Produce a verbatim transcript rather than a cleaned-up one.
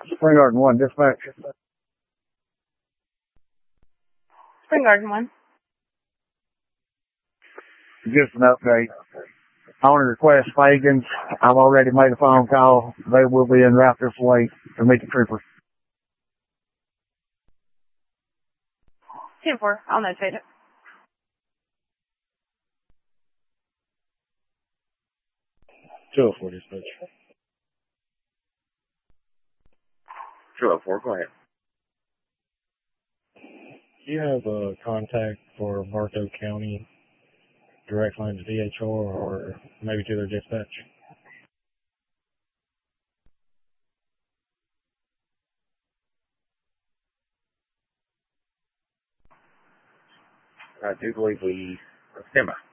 Spring Garden one, dispatch. Spring Garden one. Just an update. I want to request Fagans. I've already made a phone call. They will be en route this way to meet the trooper. ten four, I'll notate it. two oh four, dispatch. two oh four, go ahead. Do you have a contact for Bartow County, direct line to D H R, or maybe to their dispatch? I do believe we, stand by.